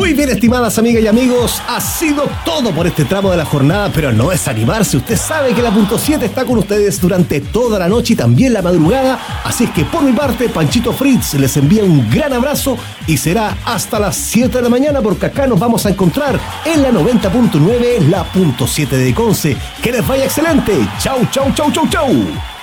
Muy bien, estimadas amigas y amigos, ha sido todo por este tramo de la jornada, pero no es animarse. Usted sabe que la Punto 7 está con ustedes durante toda la noche y también la madrugada. Así es que por mi parte, Panchito Fritz les envía un gran abrazo y será hasta las 7 de la mañana, porque acá nos vamos a encontrar en la 90.9, la Punto 7 de Conce. Que les vaya excelente. Chau, chau, chau, chau, chau.